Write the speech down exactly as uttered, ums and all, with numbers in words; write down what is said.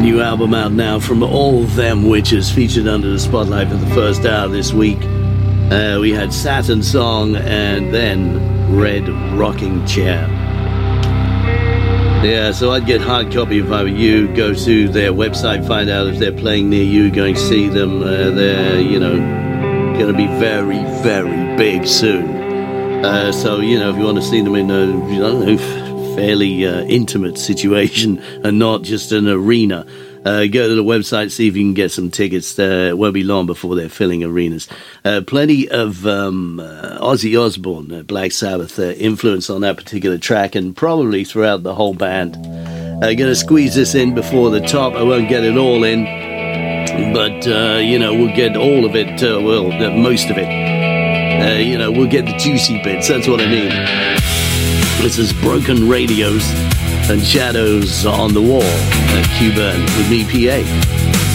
new album out now from All Them Witches, featured under the spotlight for the first hour this week. Uh, we had Saturn Song and then Red Rocking Chair. Yeah, so I'd get hard copy if I were you. Go to their website, find out if they're playing near you, go and see them. Uh, they're, you know, going to be very, very big soon. Uh, so, you know, if you want to see them in a, I don't know, fairly uh, intimate situation and not just an arena, uh, go to the website, see if you can get some tickets. Uh, it won't be long before they're filling arenas. Uh, plenty of um, uh, Ozzy Osbourne, uh, Black Sabbath uh, influence on that particular track, and probably throughout the whole band. I'm uh, going to squeeze this in before the top. I won't get it all in, but, uh, you know, we'll get all of it, uh, well, uh, most of it. Uh, you know, we'll get the juicy bits, that's what I mean. This is Broken Radios and Shadows on the Wall at Q-Burn with me, P A.